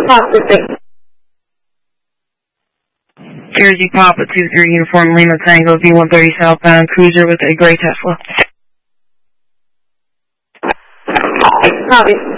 processing. Jersey Papa 23 Uniform Lima Tango V130 southbound cruiser with a gray Tesla. Copy.